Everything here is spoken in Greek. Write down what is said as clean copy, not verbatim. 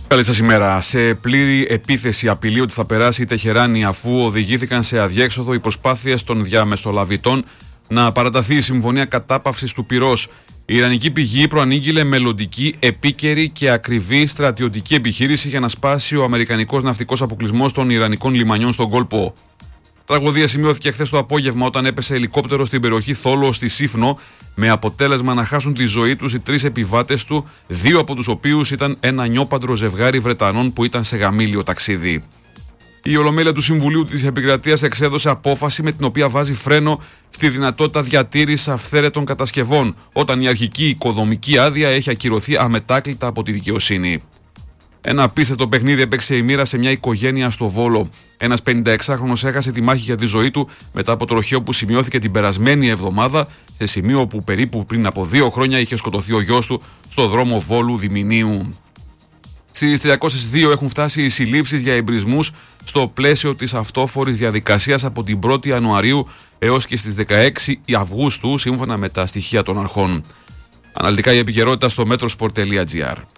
Καλή σας ημέρα. Σε πλήρη επίθεση απειλεί ότι θα περάσει η Τεχεράνη, αφού οδηγήθηκαν σε αδιέξοδο οι προσπάθειες των διαμεσολαβητών να παραταθεί η συμφωνία κατάπαυσης του πυρός. Η ιρανική πηγή προανήγγειλε μελλοντική, επίκαιρη και ακριβή στρατιωτική επιχείρηση για να σπάσει ο αμερικανικός ναυτικός αποκλεισμός των ιρανικών λιμανιών στον κόλπο. Τραγωδία σημειώθηκε χθες το απόγευμα όταν έπεσε ελικόπτερο στην περιοχή Θόλο στη Σύφνο, με αποτέλεσμα να χάσουν τη ζωή τους οι 3 επιβάτες του, 2 από τους οποίους ήταν ένα νιόπαντρο ζευγάρι Βρετανών που ήταν σε γαμήλιο ταξίδι. Η Ολομέλεια του Συμβουλίου της Επικρατείας εξέδωσε απόφαση με την οποία βάζει φρένο στη δυνατότητα διατήρησης αυθαίρετων κατασκευών, όταν η αρχική οικοδομική άδεια έχει ακυρωθεί αμετάκλητα από τη δικαιοσύνη. Ένα απίστευτο παιχνίδι έπαιξε η μοίρα σε μια οικογένεια στο Βόλο. Ένας 56χρονος έχασε τη μάχη για τη ζωή του μετά από τροχαίο που σημειώθηκε την περασμένη εβδομάδα, σε σημείο όπου περίπου πριν από 2 χρόνια είχε σκοτωθεί ο γιος του στο δρόμο Βόλου Διμηνίου. Στις 302 έχουν φτάσει οι συλλήψεις για εμπρισμούς στο πλαίσιο της αυτόφορης διαδικασίας από την 1η Ιανουαρίου έως και στις 16 Αυγούστου, σύμφωνα με τα στοιχεία των αρχών. Αναλυτικά η επικαιρότητα στο metrosport.gr.